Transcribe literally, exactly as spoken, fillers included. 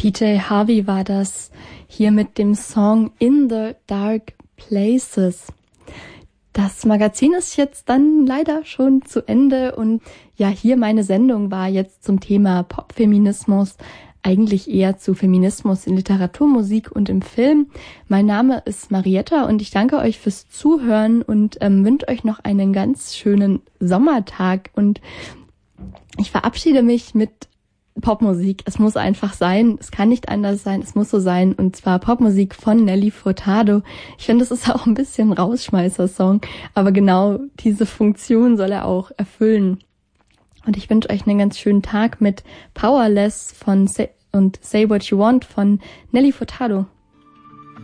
P J Harvey war das hier mit dem Song In the Dark Places. Das Magazin ist jetzt dann leider schon zu Ende und ja, hier meine Sendung war jetzt zum Thema Popfeminismus, eigentlich eher zu Feminismus in Literatur, Musik und im Film. Mein Name ist Marietta und ich danke euch fürs Zuhören und ähm, wünsche euch noch einen ganz schönen Sommertag und ich verabschiede mich mit Popmusik. Es muss einfach sein. Es kann nicht anders sein. Es muss so sein. Und zwar Popmusik von Nelly Furtado. Ich finde, das ist auch ein bisschen ein Rausschmeißer-Song. Aber genau diese Funktion soll er auch erfüllen. Und ich wünsche euch einen ganz schönen Tag mit Powerless von Say und Say What You Want von Nelly Furtado.